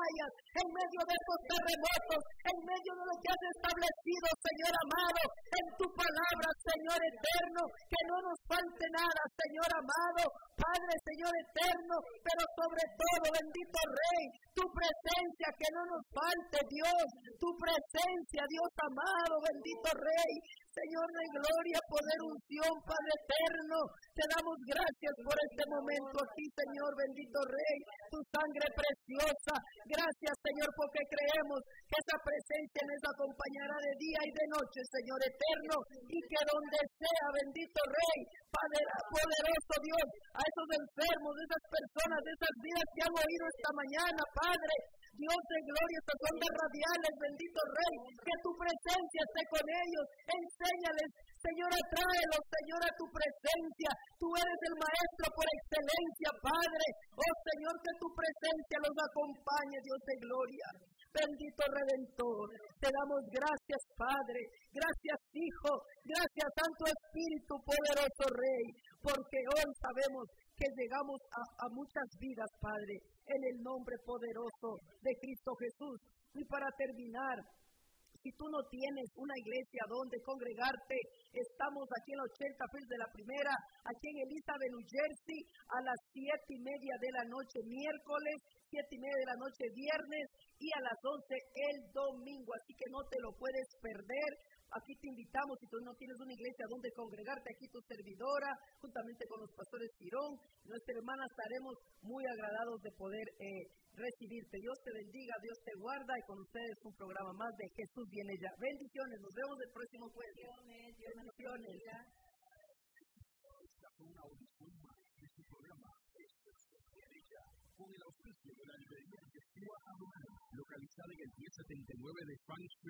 batallas, en medio de estos terremotos, en medio de lo que has establecido, Señor amado, en tu palabra, Señor eterno, que no nos falte nada, Señor amado, Padre, Señor eterno, pero sobre todo, bendito Rey, tu presencia, que no nos falte, Dios, tu presencia, Dios amado, bendito Rey, Señor de gloria, poder, unción, Padre eterno, te damos gracias por este momento aquí, Señor, bendito Rey, tu sangre preciosa, gracias, Señor, porque creemos que esa presencia nos acompañará de día y de noche, Señor eterno, y que donde sea, bendito Rey, Padre poderoso Dios, a esos enfermos, de esas personas, de esas vidas que han oído esta mañana, Padre, Dios de gloria, estas ondas radiales, bendito Rey, que tu presencia esté con ellos, enséñales, Señor, atráelos, Señor, a tu presencia, tú eres el Maestro por excelencia, Padre, oh Señor, que tu presencia los acompañe, Dios de gloria, bendito Redentor, te damos gracias, Padre, gracias, Hijo, gracias, Santo Espíritu, poderoso Rey, porque hoy sabemos que llegamos a muchas vidas, Padre, en el nombre poderoso de Cristo Jesús. Y para terminar, si tú no tienes una iglesia donde congregarte, estamos aquí en la 80 Fields de la Primera, aquí en Elizabeth, New Jersey, a las 7:30 de la noche miércoles, 7:30 de la noche viernes y a las 11 el domingo, así que no te lo puedes perder. Aquí te invitamos, si tú no tienes una iglesia donde congregarte, aquí tu servidora, juntamente con los pastores Girón, nuestra hermana, estaremos muy agradados de poder recibirte. Dios te bendiga, Dios te guarda, y con ustedes un programa más de Jesús viene ya. Bendiciones, nos vemos el próximo jueves. Bendiciones. Una audición más de su programa con el auspicio de la librería de Yeshua Adonai, localizada en el 1079 de Frank Street.